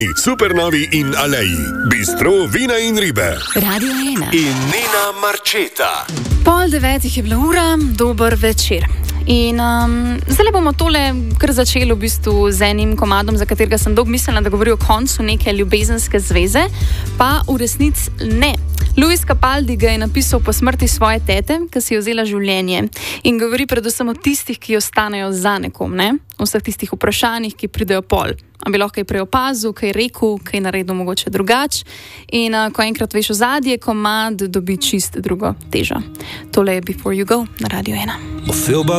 Supernovi in Aleji, bistro vina in ribe. Radio 1 in Nina Marčeta. 8:30 je bila ura, dober večer. In zdaj bomo tole kar začeli v bistvu z enim komadom, za katerega sem dolgo mislila, da govori o koncu neke ljubezenske zveze, pa v resnici ne. Luis Capaldi ga je napisal po smrti svoje tete, ki si je vzela življenje, in govori predvsem o tistih, ki ostanejo za nekom, ne? O vseh tistih vprašanjih, ki pridejo pol. A bi lahko kaj preopazil, kaj rekel, kaj naredil mogoče drugače. In ko enkrat veš ozadje, komad dobi čist drugo težo. Tole je Before You Go na Radio 1.